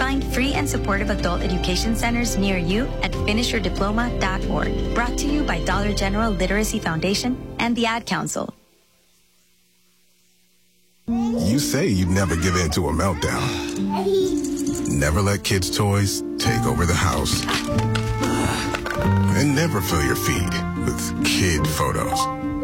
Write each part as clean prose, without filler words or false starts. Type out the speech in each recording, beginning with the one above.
Find free and supportive adult education centers near you at finishyourdiploma.org. Brought to you by Dollar General Literacy Foundation and the Ad Council. You say you'd never give in to a meltdown. Never let kids' toys take over the house. And never fill your feed with kid photos.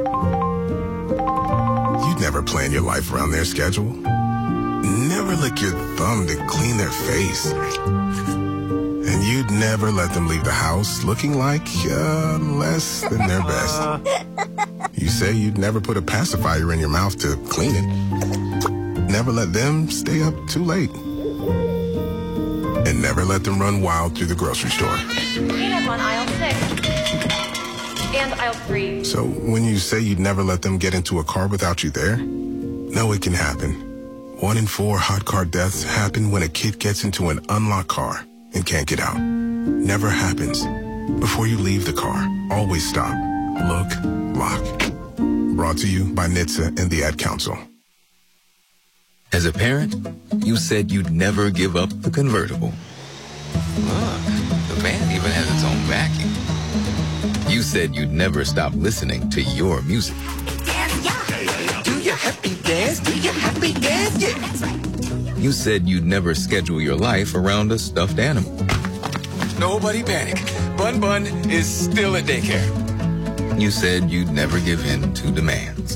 You'd never plan your life around their schedule. Never lick your thumb to clean their face. And you'd never let them leave the house looking like less than their best. You say you'd never put a pacifier in your mouth to clean it. Never let them stay up too late. And never let them run wild through the grocery store. Peanuts on aisle 6. And aisle 3. So when you say you'd never let them get into a car without you there, no, it can happen. 1 in 4 hot car deaths happen when a kid gets into an unlocked car and can't get out. Never happens. Before you leave the car, always stop, look, lock. Brought to you by NHTSA and the Ad Council. As a parent, you said you'd never give up the convertible. Look, the van even has its own vacuum. You said you'd never stop listening to your music. Do your happy dance, do your happy dance, yeah. You said you'd never schedule your life around a stuffed animal. Nobody panic. Bun Bun is still at daycare. You said you'd never give in to demands.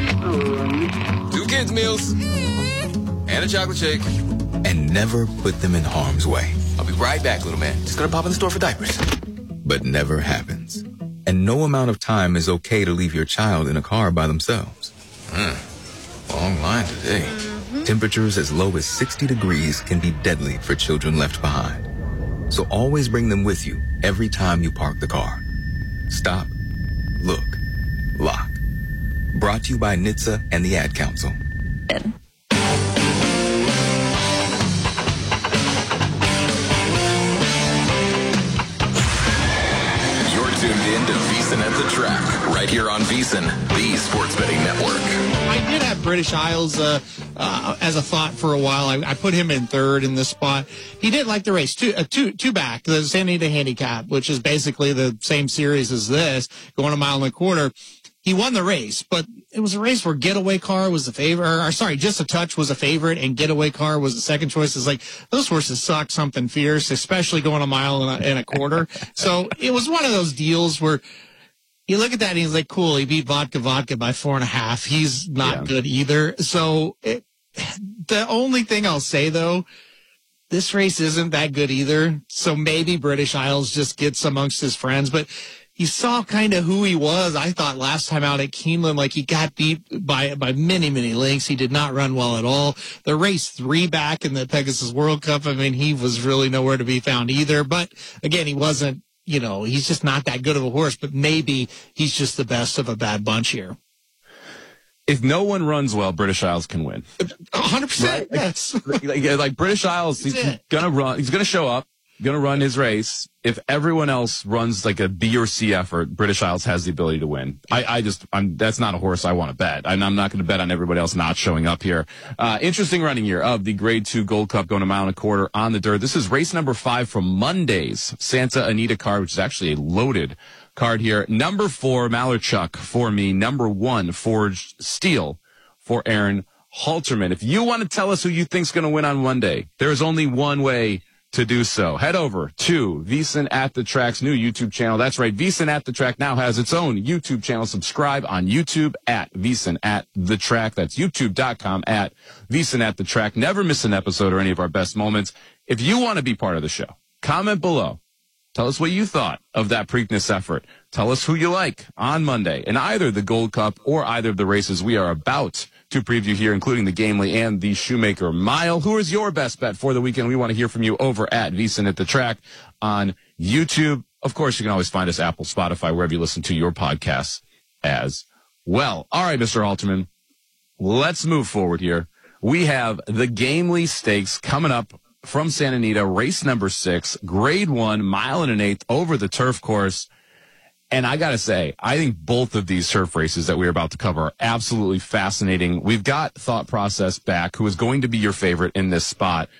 2 kids' meals. And a chocolate shake. And never put them in harm's way. I'll be right back, little man. Just gonna pop in the store for diapers. But never happens. And no amount of time is okay to leave your child in a car by themselves. Long line today. Temperatures as low as 60 degrees can be deadly for children left behind. So always bring them with you every time you park the car. Stop, look, lock. Brought to you by NHTSA and the Ad Council. Tuned in to VEASAN at the Track, right here on VEASAN, the sports betting network. I did have British Isles as a thought for a while. I put him in third in this spot. He didn't like the race. Two back, the Santa Anita Handicap, which is basically the same series as this, going 1.25 miles. He won the race, but it was a race where Getaway Car was the favorite, or sorry, Just a Touch was a favorite, and Getaway Car was the second choice. It's like, those horses suck something fierce, especially going 1.25 miles. So it was one of those deals where you look at that and he's like, cool, he beat Vodka by 4.5. He's not good either. So the only thing I'll say, though, this race isn't that good either. So maybe British Isles just gets amongst his friends, but you saw kind of who he was, I thought, last time out at Keeneland. Like, he got beat by many, many lengths. He did not run well at all. The race 3 back in the Pegasus World Cup, I mean, he was really nowhere to be found either. But, again, he wasn't, he's just not that good of a horse. But maybe he's just the best of a bad bunch here. If no one runs well, British Isles can win. 100%, right? Yes. Like British Isles, he's going to run. He's going to show up. Going to run his race. If everyone else runs like a B or C effort, British Isles has the ability to win. That's not a horse I want to bet. I'm not going to bet on everybody else not showing up here. Interesting running year of the Grade 2 Gold Cup, going 1.25 miles on the dirt. This is race number 5 from Monday's Santa Anita card, which is actually a loaded card here. Number 4, Malarchuk for me. Number 1, Forged Steel for Aaron Halterman. If you want to tell us who you think's going to win on Monday, there is only one way to do so. Head over to VEASAN at the Track's new YouTube channel. That's right. VEASAN at the Track now has its own YouTube channel. Subscribe on YouTube at VEASAN at the Track. That's youtube.com at VEASAN at the Track. Never miss an episode or any of our best moments. If you want to be part of the show, comment below. Tell us what you thought of that Preakness effort. Tell us who you like on Monday in either the Gold Cup or either of the races we are about to preview here, including the Gamely and the Shoemaker Mile. Who is your best bet for the weekend? We want to hear from you over at VEASAN at the Track on YouTube. Of course, you can always find us Apple, Spotify, wherever you listen to your podcasts as well. All right, Mr. Halterman, let's move forward here. We have the Gamely Stakes coming up from Santa Anita, race number 6, Grade 1, 1.125 miles over the turf course. And I got to say, I think both of these turf races that we're about to cover are absolutely fascinating. We've got Thought Process back, who is going to be your favorite in this spot.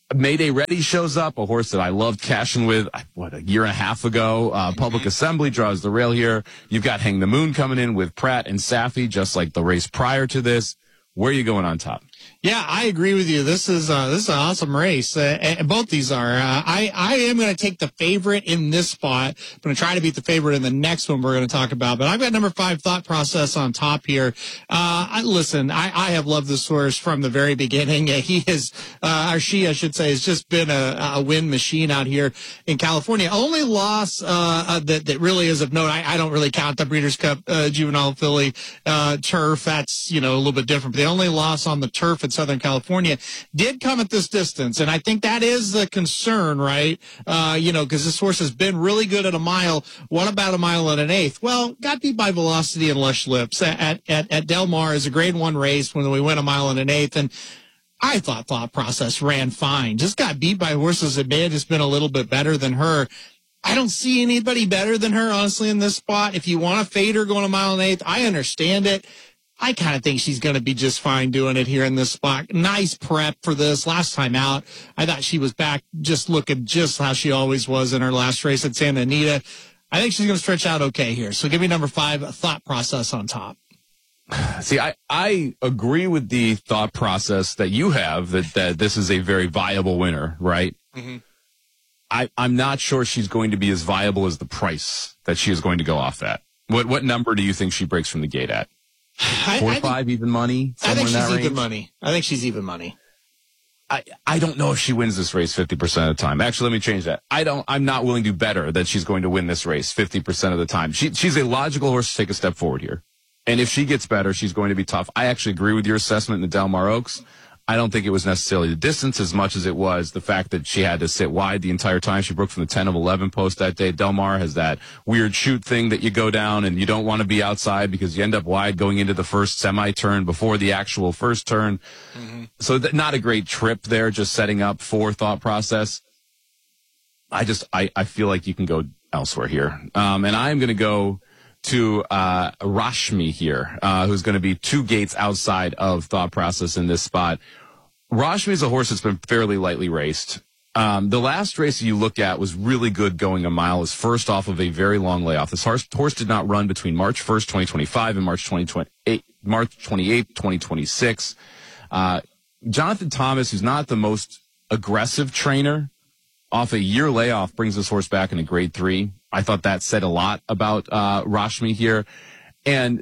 Mayday Ready shows up, a horse that I loved cashing with, a year and a half ago. Public Assembly draws the rail here. You've got Hang the Moon coming in with Pratt and Safi, just like the race prior to this. Where are you going on top? Yeah, I agree with you. This is an awesome race. And both these are. I am going to take the favorite in this spot. I'm going to try to beat the favorite in the next one we're going to talk about. But I've got number 5, Thought Process, on top here. Listen, I have loved this horse from the very beginning. He is, or she, I should say, has just been a win machine out here in California. Only loss that really is of note. I don't really count the Breeders' Cup Juvenile Filly turf. That's a little bit different. But the only loss on the turf in Southern California did come at this distance, and I think that is the concern, right? Because this horse has been really good at a mile. What about a mile and an eighth? Well, got beat by Velocity and Lush Lips at Del Mar is a Grade 1 race when we went a mile and an eighth, and I thought Process ran fine. Just got beat by horses that may have just been a little bit better than her. I don't see anybody better than her, honestly, in this spot. If you want to fade her going a mile and an eighth, I understand it. I kind of think she's going to be just fine doing it here in this spot. Nice prep for this. Last time out, I thought she was back just looking just how she always was in her last race at Santa Anita. I think she's going to stretch out okay here. So give me number 5, Thought Process, on top. See, I agree with the thought process that you have, that this is a very viable winner, right? Mm-hmm. I'm not sure she's going to be as viable as the price that she is going to go off at. What number do you think she breaks from the gate at? 4 or 5 even money? I think she's even money. I think she's even money. I don't know if she wins this race 50% of the time. Actually, let me change that. I'm not willing to better that she's going to win this race 50% of the time. She's a logical horse to take a step forward here. And if she gets better, she's going to be tough. I actually agree with your assessment in the Del Mar Oaks. I don't think it was necessarily the distance as much as it was the fact that she had to sit wide the entire time. She broke from the 10 of 11 post that day. Del Mar has that weird chute thing that you go down and you don't want to be outside because you end up wide going into the first semi-turn before the actual first turn. Mm-hmm. So not a great trip there, just setting up for Thought Process. I feel like you can go elsewhere here. And I am going to go to Rashmi here, who's going to be 2 gates outside of Thought Process in this spot. Rashmi is a horse that's been fairly lightly raced. The last race you look at was really good going a mile. Is first off of a very long layoff. This horse did not run between March 1st, 2025 and March 28th, 2026. Jonathan Thomas, who's not the most aggressive trainer, off a year layoff brings this horse back in a Grade 3. I thought that said a lot about Rashmi here. And,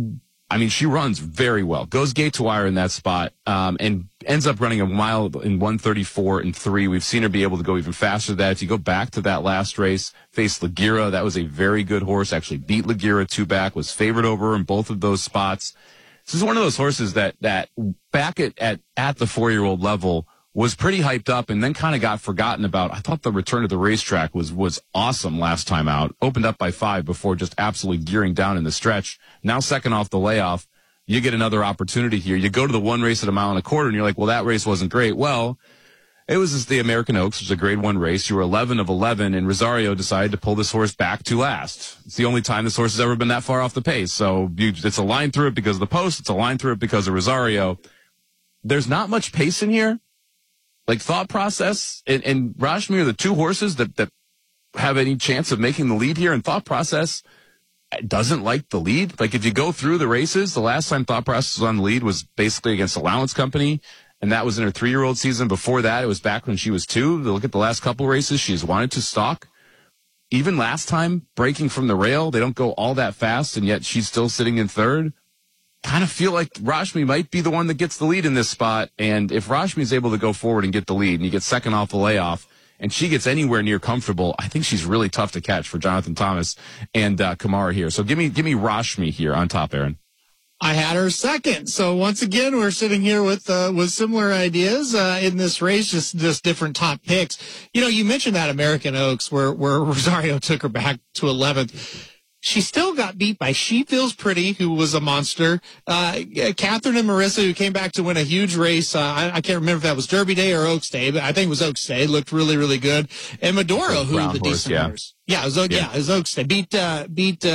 I mean, she runs very well. Goes gate to wire in that spot and ends up running a mile in 1:34 and 3. We've seen her be able to go even faster than that. If you go back to that last race, faced Lagira, that was a very good horse. Actually beat Lagira 2 back, was favored over her in both of those spots. This is one of those horses that back at the 4-year-old level was pretty hyped up and then kind of got forgotten about. I thought the return to the racetrack was awesome last time out. Opened up by 5 before just absolutely gearing down in the stretch. Now second off the layoff, you get another opportunity here. You go to the 1 race at a mile and a quarter and you're like, well, that race wasn't great. Well, it was just the American Oaks, which is a Grade 1 race. You were 11 of 11 and Rosario decided to pull this horse back to last. It's the only time this horse has ever been that far off the pace. So it's a line through it because of the post. It's a line through it because of Rosario. There's not much pace in here. Like Thought Process and Rashmi are the 2 horses that have any chance of making the lead here. And Thought Process doesn't like the lead. Like if you go through the races, the last time Thought Process was on the lead was basically against Allowance Company. And that was in her 3-year-old season. Before that, it was back when she was 2. Look at the last couple races. She's wanted to stalk. Even last time, breaking from the rail, they don't go all that fast. And yet she's still sitting in 3rd. Kind of feel like Rashmi might be the one that gets the lead in this spot. And if Rashmi is able to go forward and get the lead and you get second off the layoff and she gets anywhere near comfortable, I think she's really tough to catch for Jonathan Thomas and Kamara here. So give me Rashmi here on top, Aaron. I had her second. So once again, we're sitting here with similar ideas in this race, just different top picks. You mentioned that American Oaks where Rosario took her back to 11th. She still got beat by She Feels Pretty, who was a monster. Catherine and Marissa, who came back to win a huge race. I can't remember if that was Derby Day or Oaks Day, but I think it was Oaks Day. Looked really, really good. And Medoro, who was a decent horse. Yeah, it was Oaks. They beat that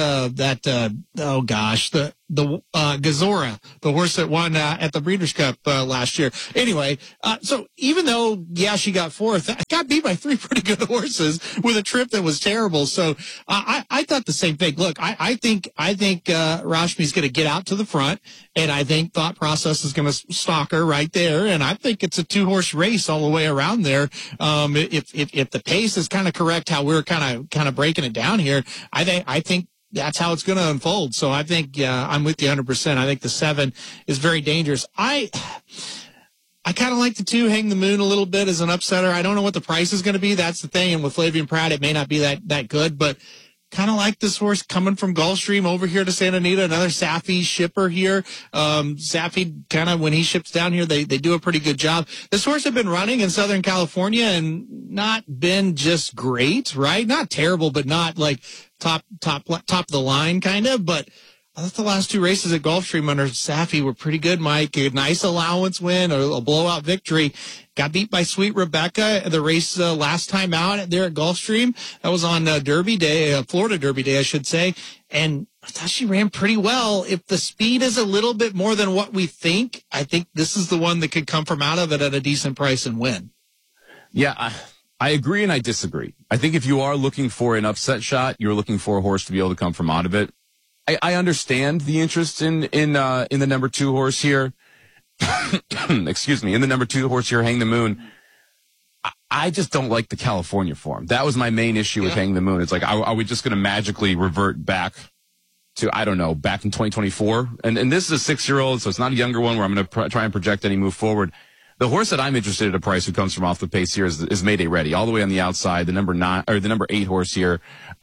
the Gazora, the horse that won at the Breeders' Cup last year. Anyway, so even though she got fourth, got beat by three pretty good horses with a trip that was terrible. So I thought the same thing. Look, I think Rashmi's going to get out to the front, and I think Thought Process is going to stalk her right there. And I think it's a 2-horse race all the way around there. If the pace is kind of correct, how we're kind of breaking it down here, I think that's how it's going to unfold. So I think, I'm with you 100%. I think the 7 is very dangerous. I kind of like the 2, Hang the Moon, a little bit as an upsetter. I don't know what the price is going to be. That's the thing. And with Flavian Pratt, it may not be that good, but kind of like this horse coming from Gulfstream over here to Santa Anita, another Safi shipper here. Safi kind of, when he ships down here, they do a pretty good job. This horse had been running in Southern California and not been just great, right? Not terrible, but not like top of the line kind of, but I thought the last 2 races at Gulfstream under Safi were pretty good, Mike. A nice allowance win, a blowout victory. Got beat by Sweet Rebecca the race last time out there at Gulfstream. That was on Derby Day, Florida Derby Day, I should say. And I thought she ran pretty well. If the speed is a little bit more than what we think, I think this is the one that could come from out of it at a decent price and win. Yeah, I agree and I disagree. I think if you are looking for an upset shot, you're looking for a horse to be able to come from out of it. I understand the interest in the number 2 horse here. Excuse me, in the number 2 horse here, Hang the Moon. I just don't like the California form. That was my main issue with Hang the Moon. It's like, are we just going to magically revert back to, I don't know, back in 2024? And this is a 6-year-old, so it's not a younger one where I'm going to try and project any move forward. The horse that I'm interested at a price who comes from off the pace here is Mayday Ready, all the way on the outside, the number 8 horse here.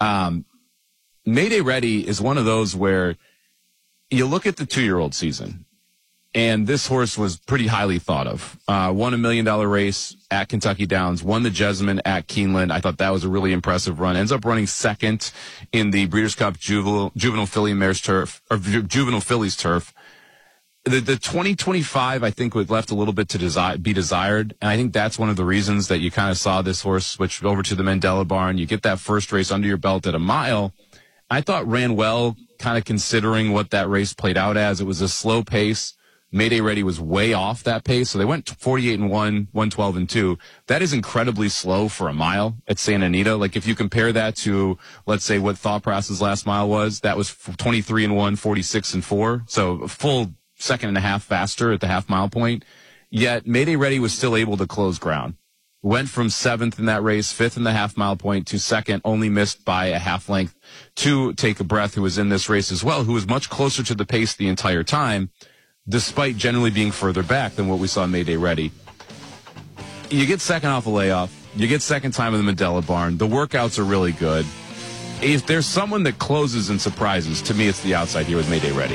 Mayday Ready is one of those where you look at the 2-year-old season, and this horse was pretty highly thought of. Won $1 million race at Kentucky Downs, won the Jessamine at Keeneland. I thought that was a really impressive run. Ends up running second in the Breeders' Cup Juvenile Filly Mares Turf, or Juvenile Fillies Turf. The 2025, I think, was left a little bit to be desired. And I think that's one of the reasons that you kind of saw this horse switch over to the Mandela Barn. You get that first race under your belt at a mile. I thought ran well, kind of considering what that race played out as. It was a slow pace. Mayday Ready was way off that pace. So they went 48-1, 112-2. That is incredibly slow for a mile at Santa Anita. Like if you compare that to, let's say, what Thought Process's last mile was, that was 23-1, 46-4. So a full second and a half faster at the half mile point. Yet Mayday Ready was still able to close ground. Went from 7th in that race, 5th in the half mile point, to 2nd, only missed by a half length to Take a Breath, who was in this race as well, who was much closer to the pace the entire time, despite generally being further back than what we saw in Mayday Ready. You get second off a layoff. You get second time in the Mandela Barn. The workouts are really good. If there's someone that closes and surprises, to me it's the outside here with Mayday Ready.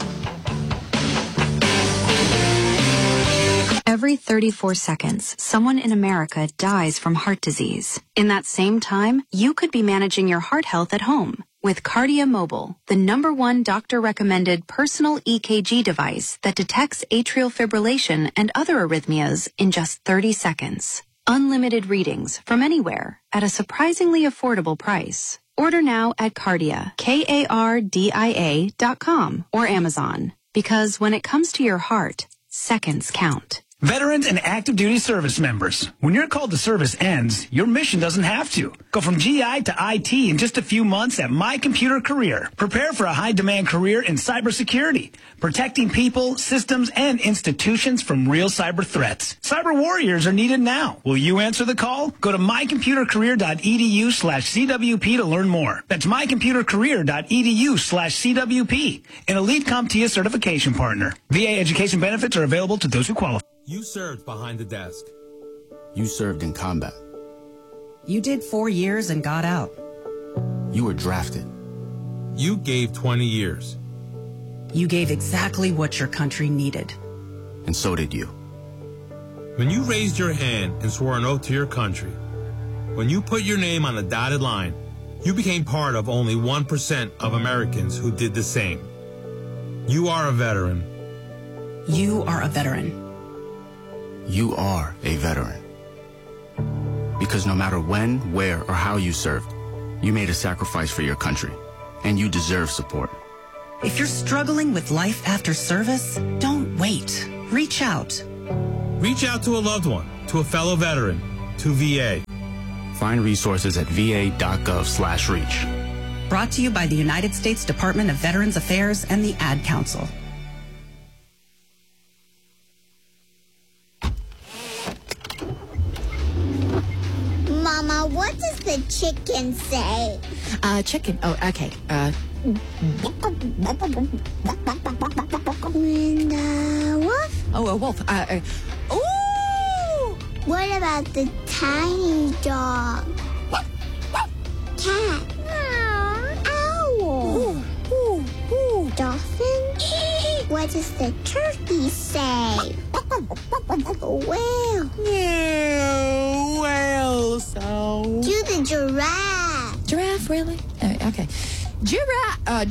Every 34 seconds, someone in America dies from heart disease. In that same time, you could be managing your heart health at home with Kardia Mobile, the #1 doctor-recommended personal EKG device that detects atrial fibrillation and other arrhythmias in just 30 seconds. Unlimited readings from anywhere at a surprisingly affordable price. Order now at Kardia, KARDIA.com or Amazon. Because when it comes to your heart, seconds count. Veterans and active duty service members, when your call to service ends, your mission doesn't have to. Go from GI to IT in just a few months at My Computer Career. Prepare for a high-demand career in cybersecurity, protecting people, systems, and institutions from real cyber threats. Cyber warriors are needed now. Will you answer the call? Go to mycomputercareer.edu/CWP to learn more. That's mycomputercareer.edu/CWP, an elite CompTIA certification partner. VA education benefits are available to those who qualify. You served behind the desk. You served in combat. You did 4 years and got out. You were drafted. You gave 20 years. You gave exactly what your country needed. And so did you. When you raised your hand and swore an oath to your country, when you put your name on a dotted line, you became part of only 1% of Americans who did the same. You are a veteran. You are a veteran. You are a veteran. Because no matter when, where, or how you served, You made a sacrifice for your country, and you deserve support. If you're struggling with life after service, don't wait. Reach out. Reach out to a loved one, to a fellow veteran, to VA. Find resources at va.gov/reach. Brought to you by the United States Department of Veterans Affairs and the Ad Council. Mama, what does the chicken say? Chicken. Oh, okay. And wolf? Oh, a wolf. Ooh! What about the tiny dog? Cat? Owl? Dolphin? What does the turkey say? Whale? Whale sound. Do the giraffe. Giraffe, really? Okay. Giraffe.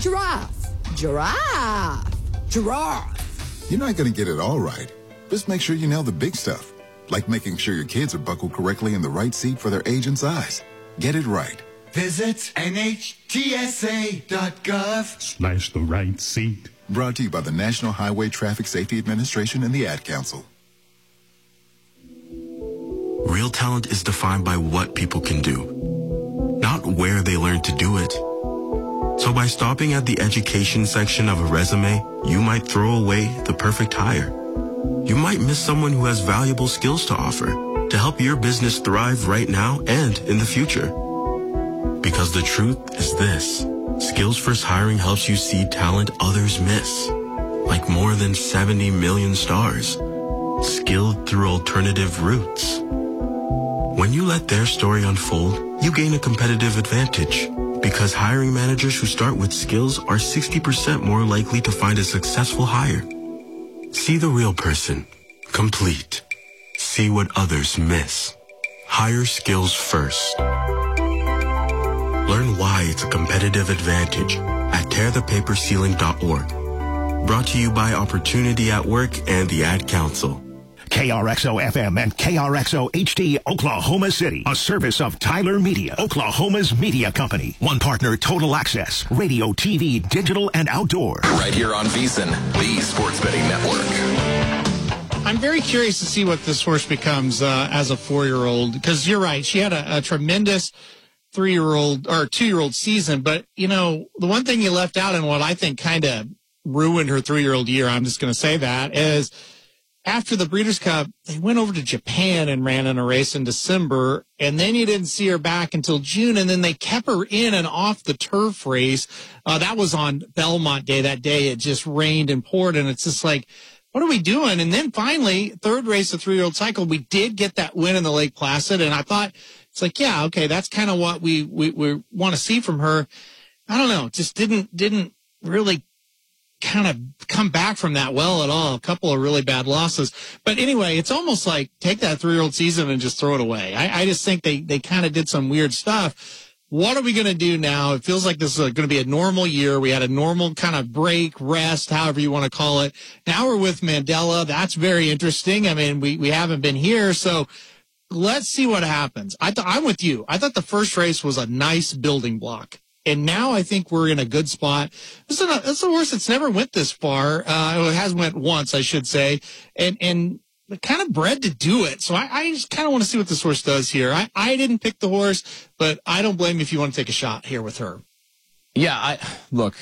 Giraffe. You're not going to get it all right. Just make sure you nail the big stuff, like making sure your kids are buckled correctly in the right seat for their age and size. Get it right. Visit NHTSA.gov/the right seat. Brought to you by the National Highway Traffic Safety Administration and the Ad Council. Real talent is defined by what people can do, not where they learn to do it. So by stopping at the education section of a resume, you might throw away the perfect hire. You might miss someone who has valuable skills to offer to help your business thrive right now and in the future. Because the truth is this: Skills First Hiring helps you see talent others miss, like more than 70 million stars, skilled through alternative routes. When you let their story unfold, you gain a competitive advantage, because hiring managers who start with skills are 60% more likely to find a successful hire. See the real person, complete. See what others miss. Hire skills first. Learn why it's a competitive advantage at tearthepaperceiling.org. Brought to you by Opportunity at Work and the Ad Council. KRXO-FM and KRXO-HD, Oklahoma City. A service of Tyler Media, Oklahoma's media company. One partner, Total Access. Radio, TV, digital, and outdoor. Right here on VEASAN, the Sports Betting Network. I'm very curious to see what this horse becomes as a 4-year-old, because you're right. She had a tremendous 3-year-old or 2-year-old season. But, you know, the one thing you left out and what I think kind of ruined her 3-year-old year, I'm just going to say that, is after the Breeders' Cup, they went over to Japan and ran in a race in December, and then you didn't see her back until June, and then they kept her in and off the turf race. That was on Belmont Day. That day it just rained and poured, and it's just like, what are we doing? And then finally, third race of 3-year-old cycle, we did get that win in the Lake Placid, and I thought, it's like, yeah, okay, that's kind of what we want to see from her. I don't know, just didn't really kind of come back from that well at all. A couple of really bad losses. But anyway, it's almost like take that 3-year-old season and just throw it away. I just think they kind of did some weird stuff. What are we going to do now? It feels like this is going to be a normal year. We had a normal kind of break, rest, however you want to call it. Now we're with Mandella. That's very interesting. I mean, we haven't been here, so let's see what happens. I'm with you. I thought the first race was a nice building block. And now I think we're in a good spot. This is a horse that's never went this far. It has went once, I should say, and kind of bred to do it. So I just kind of want to see what this horse does here. I didn't pick the horse, but I don't blame you if you want to take a shot here with her. Yeah, I look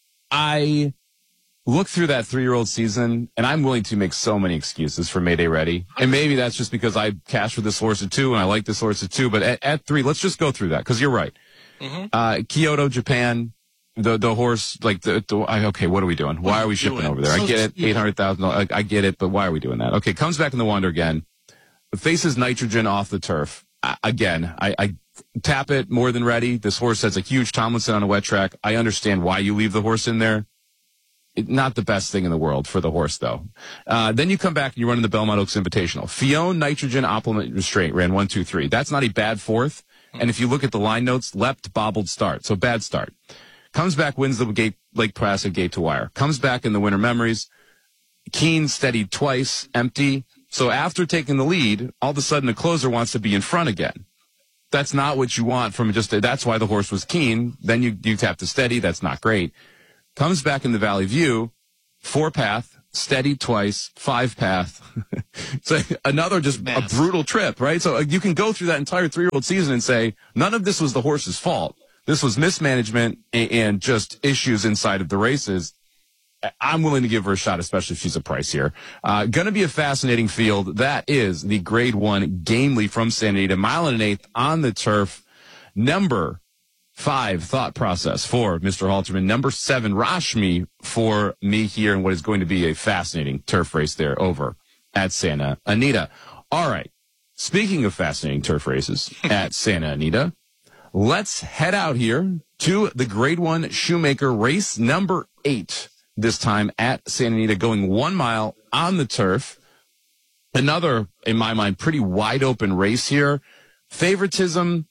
through that 3-year-old season, and I'm willing to make so many excuses for Mayday Ready. And maybe that's just because I cashed with this horse at 2 and I like this horse at 2. But at 3, let's just go through that, because you're right. Mm-hmm. Kyoto, Japan, the horse, like okay, what are we doing? Why are we shipping over there? I get it, $800,000. I get it, but why are we doing that? Okay, comes back in the Wonder again. Faces nitrogen off the turf. Again, I tap it more than ready. This horse has a huge Tomlinson on a wet track. I understand why you leave the horse in there. Not the best thing in the world for the horse, though. Then you come back and you run in the Belmont Oaks Invitational. Fione, nitrogen, opulent restraint, ran 1, 2, 3. That's not a bad fourth. And if you look at the line notes, leapt, bobbled, start. So bad start. Comes back, wins the gate, Lake Placid gate to wire. Comes back in the Winter Memories. Keen, steadied twice, empty. So after taking the lead, all of a sudden the closer wants to be in front again. That's not what you want from that's why the horse was keen. Then you tap to steady. That's not great. Comes back in the Valley View, 4-path, steady twice, 5-path. So another just a brutal trip, right? So you can go through that entire 3-year-old season and say, none of this was the horse's fault. This was mismanagement and just issues inside of the races. I'm willing to give her a shot, especially if she's a price here. Going to be a fascinating field. That is the Grade 1 Gamely from Santa Anita, 1 1/8 on the turf. Number 5, thought process for Mr. Halterman. Number 7, Rashmi for me here in what is going to be a fascinating turf race there over at Santa Anita. All right. Speaking of fascinating turf races at Santa Anita, let's head out here to the Grade 1 Shoemaker race number 8. This time at Santa Anita, going 1 mile on the turf. Another, in my mind, pretty wide open race here. Favoritism,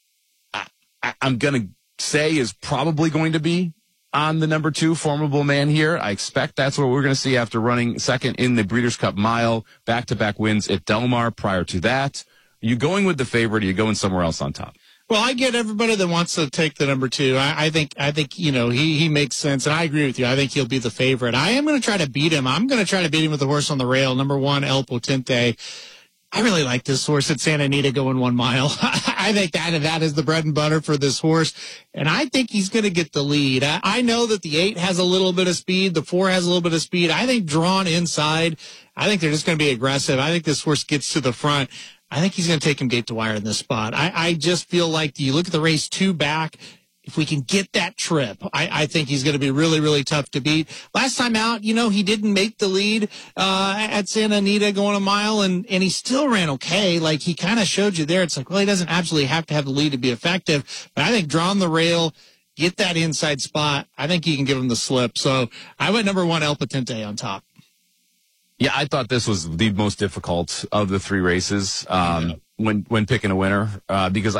I'm going to say, is probably going to be on the number 2, Formidable Man here. I expect that's what we're going to see after running second in the Breeders' Cup Mile. Back-to-back wins at Del Mar prior to that. Are you going with the favorite, or are you going somewhere else on top? Well, I get everybody that wants to take the number 2. I think he makes sense, and I agree with you. I think he'll be the favorite. I am going to try to beat him. I'm going to try to beat him with the horse on the rail, number 1, El Potente. I really like this horse at Santa Anita going 1 mile. I think that is the bread and butter for this horse, and I think he's going to get the lead. I know that the 8 has a little bit of speed, the 4 has a little bit of speed. I think drawn inside, I think they're just going to be aggressive. I think this horse gets to the front. I think he's going to take him gate to wire in this spot. I just feel like you look at the race 2 back. If we can get that trip, I think he's going to be really, really tough to beat. Last time out, he didn't make the lead at Santa Anita going 1 mile, and he still ran okay. Like, he kind of showed you there. It's like, well, he doesn't absolutely have to have the lead to be effective. But I think draw on the rail, get that inside spot, I think he can give him the slip. So I went number 1, El Potente on top. Yeah, I thought this was the most difficult of the 3 races when picking a winner because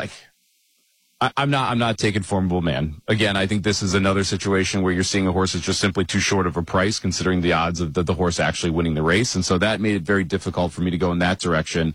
I'm not taking Formidable Man. Again, I think this is another situation where you're seeing a horse is just simply too short of a price considering the odds of the horse actually winning the race, and so that made it very difficult for me to go in that direction.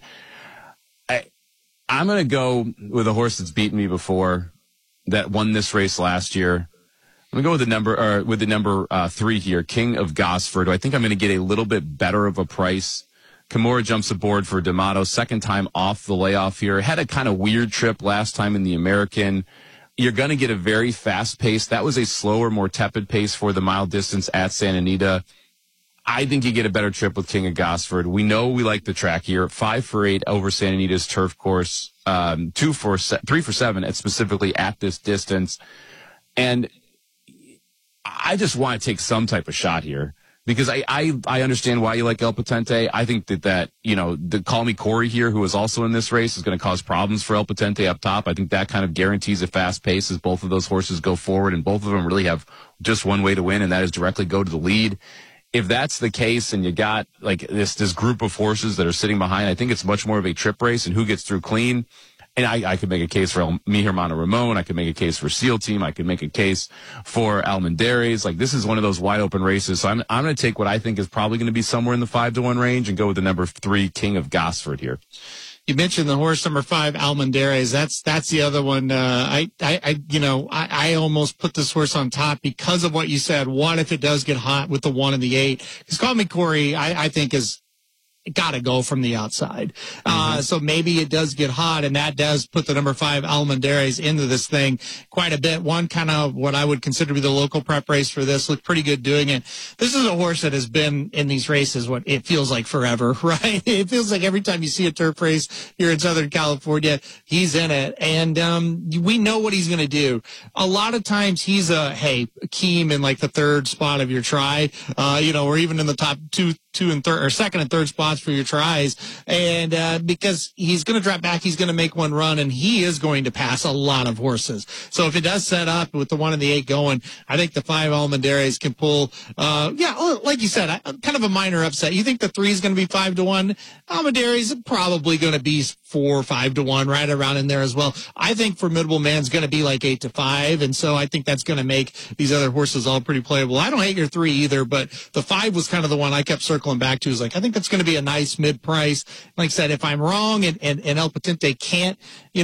I'm going to go with a horse that's beaten me before, that won this race last year. I'm going to go with the number 3 here, King of Gosford. I think I'm going to get a little bit better of a price. Kimura jumps aboard for D'Amato, second time off the layoff here. Had a kind of weird trip last time in the American. You're going to get a very fast pace. That was a slower, more tepid pace for the mile distance at Santa Anita. I think you get a better trip with King of Gosford. We know we like the track here. 5 for 8 over Santa Anita's turf course. 3 for 7 specifically at this distance. And I just want to take some type of shot here because I understand why you like El Potente. I think that the Call Me Corey here, who is also in this race, is going to cause problems for El Potente up top. I think that kind of guarantees a fast pace as both of those horses go forward, and both of them really have just one way to win, and that is directly go to the lead. If that's the case and you got like this group of horses that are sitting behind, I think it's much more of a trip race and who gets through clean. And I could make a case for Mi Hermano Ramon. I could make a case for Seal Team. I could make a case for Almendares. Like, this is one of those wide open races. So I'm going to take what I think is probably going to be somewhere in the 5-1 range and go with the number 3, King of Gosford here. You mentioned the horse number 5, Almendares. That's the other one. I almost put this horse on top because of what you said. What if it does get hot with the 1 and the 8? Because Call Me Corey, I think is got to go from the outside. So maybe it does get hot, and that does put the number 5 Almendares into this thing quite a bit. One kind of what I would consider to be the local prep race for this. Looked pretty good doing it. This is a horse that has been in these races what it feels like forever, right? It feels like every time you see a turf race here in Southern California, he's in it. And we know what he's going to do. A lot of times he's Keem in like the 3rd spot of your try, or even in the top 2 and 3rd or 2nd and 3rd spots for your tries. And because he's going to drop back, he's going to make one run, and he is going to pass a lot of horses. So if it does set up with the 1 and the 8 going, I think the 5 Almendares can pull, like you said, kind of a minor upset. You think the 3 is going to be 5-1? Almendares probably going to be 4, 5-1, right around in there as well. I think Formidable Man's going to be like 8-5, and so I think that's going to make these other horses all pretty playable. I don't hate your 3 either, but the 5 was kind of the one I kept circling back to. Is like, I think that's going to be a nice mid-price. Like I said, if I'm wrong and El Potente can't,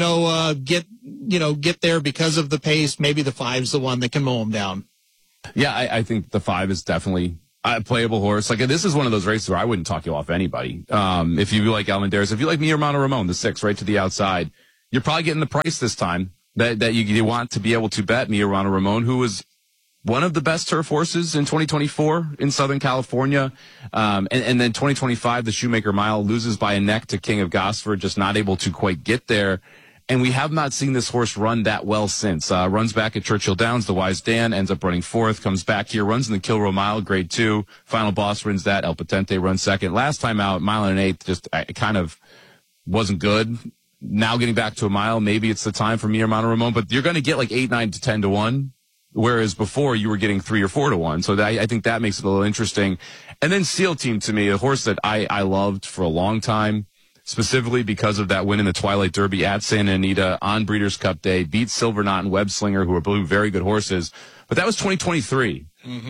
get there because of the pace, maybe the 5's the one that can mow him down. Yeah, I think the 5 is definitely a playable horse. Like, this is one of those races where I wouldn't talk you off anybody. If you like Almendares, if you like Mi Hermano Ramon, the 6 right to the outside, you're probably getting the price this time that you want to be able to bet Mi Hermano Ramon, who was one of the best turf horses in 2024 in Southern California. And then 2025, the Shoemaker Mile loses by a neck to King of Gosford, just not able to quite get there. And we have not seen this horse run that well since. Runs back at Churchill Downs, the Wise Dan ends up running 4th, comes back here, runs in the Kilroe Mile, grade 2. Final Boss wins that. El Potente runs 2nd. Last time out, mile and an 1/8, just kind of wasn't good. Now getting back to a mile, maybe it's the time for Mi Hermano Ramon, but you're going to get like 8, 9 to 10 to 1. Whereas before you were getting 3 or 4 to 1. So I think that makes it a little interesting. And then Seal Team, to me, a horse that I loved for a long time, specifically because of that win in the Twilight Derby at Santa Anita on Breeders' Cup Day, beat Silver Knot and Web Slinger, who are both very good horses. But that was 2023.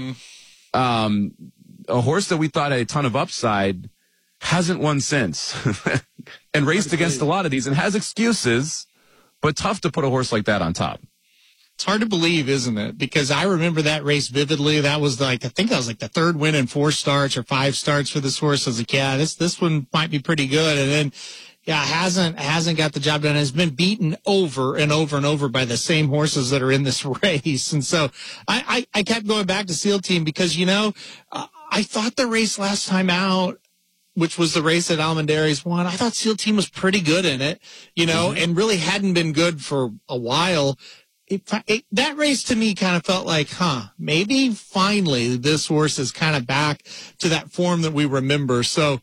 Mm-hmm. A horse that we thought had a ton of upside hasn't won since and raced against a lot of these and has excuses, but tough to put a horse like that on top. It's hard to believe, isn't it? Because I remember that race vividly. That was I think that was like the 3rd win in 4 starts or 5 starts for this horse. I was like, yeah, this one might be pretty good. And then, yeah, hasn't got the job done. Has been beaten over and over and over by the same horses that are in this race. And so I kept going back to Seal Team because, I thought the race last time out, which was the race that Almendares won, I thought Seal Team was pretty good in it, and really hadn't been good for a while. That race to me kind of felt like, maybe finally this horse is kind of back to that form that we remember. So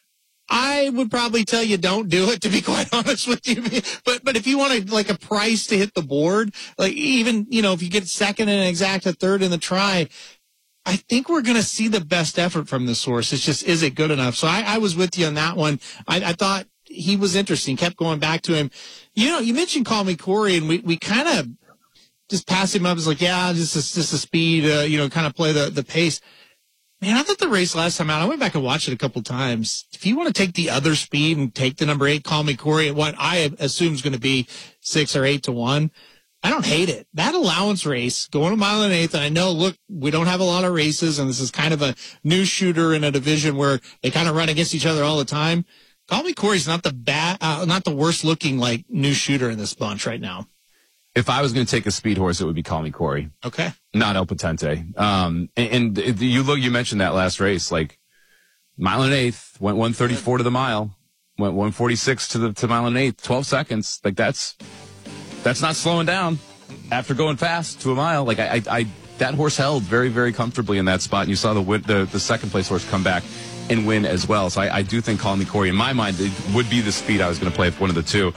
I would probably tell you don't do it, to be quite honest with you. But if you wanted like a price to hit the board, like even, if you get 2nd and exact a 3rd in the try, I think we're going to see the best effort from this horse. It's just, is it good enough? So I was with you on that one. I thought he was interesting, kept going back to him. You mentioned Call Me Corey, and we kind of just pass him up as like, yeah, just a speed, kind of play the pace. Man, I thought the race last time out, I went back and watched it a couple times. If you want to take the other speed and take the number 8, Call Me Corey, at what I assume is going to be 6 or 8 to 1, I don't hate it. That allowance race, going a mile and 1/8, and I know, look, we don't have a lot of races, and this is kind of a new shooter in a division where they kind of run against each other all the time. Call Me Corey's not the worst looking like new shooter in this bunch right now. If I was going to take a speed horse, it would be Call Me Corey. Okay. Not El Potente. And you mentioned that last race, like mile and 1/8, went 134 to the mile, went 146 to mile and 1/8, 12 seconds. Like that's not slowing down after going fast to a mile. Like that horse held very, very comfortably in that spot. And you saw the second place horse come back and win as well. So I do think Call Me Corey, in my mind, it would be the speed I was going to play with one of the two.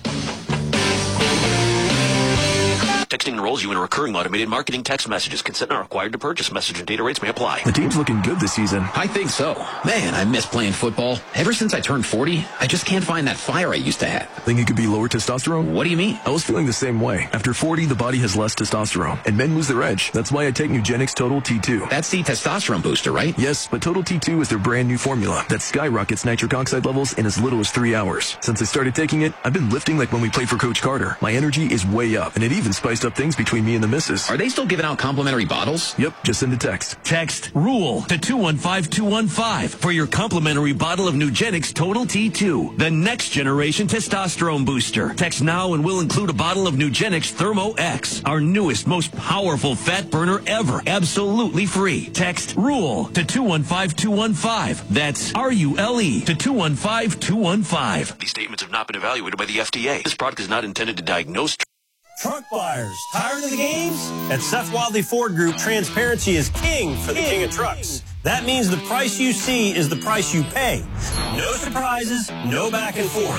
Texting enrolls you in a recurring automated marketing text messages. Consent not required to purchase. Message and data rates may apply. The team's looking good this season. I think so. Man, I miss playing football. Ever since I turned 40, I just can't find that fire I used to have. Think it could be lower testosterone? What do you mean? I was feeling the same way. After 40, the body has less testosterone, and men lose their edge. That's why I take Nugenix Total T2. That's the testosterone booster, right? Yes, but Total T2 is their brand new formula that skyrockets nitric oxide levels in as little as 3 hours. Since I started taking it, I've been lifting like when we played for Coach Carter. My energy is way up, and it even spiced up things between me and the missus. Are they still giving out complimentary bottles? Yep, just send a text. Text RULE to 215-215 for your complimentary bottle of Nugenix Total T2, the next generation testosterone booster. Text now and we'll include a bottle of Nugenix Thermo X, our newest, most powerful fat burner ever, absolutely free. Text RULE to 215-215. That's RULE to 215-215. These statements have not been evaluated by the FDA. This product is not intended to diagnose. Truck buyers, tired of the games? At Seth Wildey Ford Group, transparency is king for the king of trucks. That means the price you see is the price you pay. No surprises, no back and forth.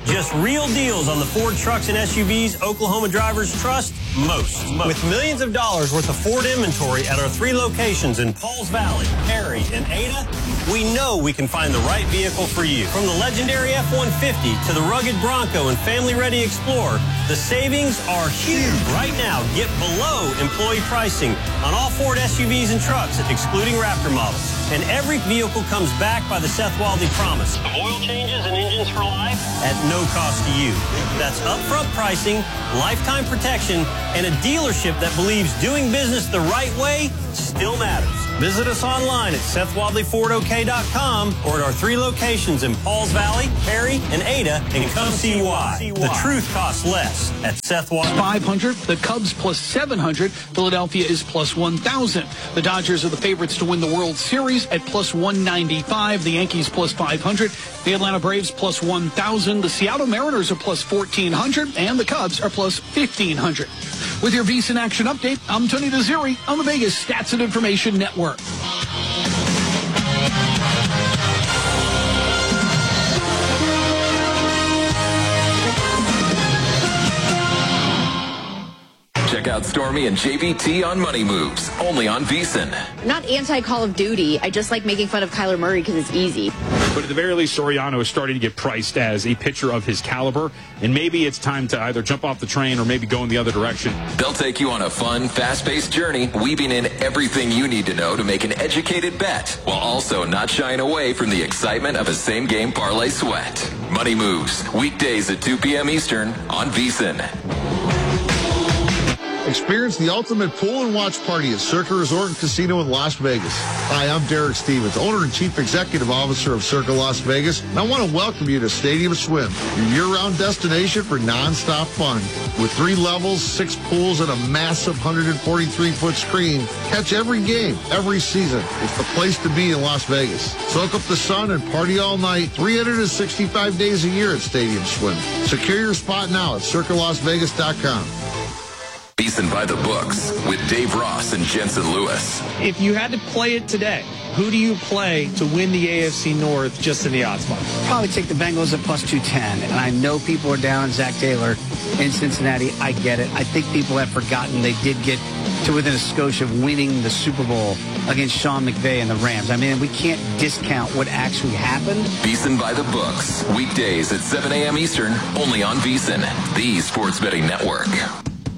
Just real deals on the Ford trucks and SUVs Oklahoma drivers trust most. With millions of dollars worth of Ford inventory at our 3 locations in Pauls Valley, Perry, and Ada, we know we can find the right vehicle for you. From the legendary F-150 to the rugged Bronco and family-ready Explorer, the savings are huge. Right now, get below employee pricing on all Ford SUVs and trucks, excluding Raptor models. And every vehicle comes back by the Seth Wildey promise of oil changes and engines for life at no cost to you. That's upfront pricing, lifetime protection, and a dealership that believes doing business the right way still matters. Visit us online at SethWildeyFordOK.com or at our 3 locations in Pauls Valley, Perry, and Ada, and come see why. The truth costs less at Seth Wildey. 500, the Cubs plus 700, Philadelphia is plus 1,000. The Dodgers are the favorites to win the World Series at plus 195, the Yankees plus 500, the Atlanta Braves plus 1,000, the Seattle Mariners are plus 1,400, and the Cubs are plus 1,500. With your VSiN Action Update, I'm Tony Desiri on the Vegas Stats and Information Network. Check out Stormy and JVT on Money Moves, only on VSiN. Not anti-Call of Duty. I just like making fun of Kyler Murray because it's easy. But at the very least, Soriano is starting to get priced as a pitcher of his caliber, and maybe it's time to either jump off the train or maybe go in the other direction. They'll take you on a fun, fast-paced journey, weaving in everything you need to know to make an educated bet, while also not shying away from the excitement of a same-game parlay sweat. Money Moves, weekdays at 2 p.m. Eastern on VSiN. Experience the ultimate pool and watch party at Circa Resort and Casino in Las Vegas. Hi, I'm Derek Stevens, owner and chief executive officer of Circa Las Vegas, and I want to welcome you to Stadium Swim, your year-round destination for non-stop fun. With 3 levels, 6 pools, and a massive 143-foot screen, catch every game, every season. It's the place to be in Las Vegas. Soak up the sun and party all night, 365 days a year at Stadium Swim. Secure your spot now at CircaLasVegas.com. VSiN by the books with Dave Ross and Jensen Lewis. If you had to play it today, who do you play to win the AFC North just in the odds box? Probably take the Bengals at plus 210. And I know people are down on Zach Taylor in Cincinnati. I get it. I think people have forgotten they did get to within a skosh of winning the Super Bowl against Sean McVay and the Rams. I mean, we can't discount what actually happened. VSiN by the books, weekdays at 7 a.m. Eastern, only on VSiN, the Sports Betting Network.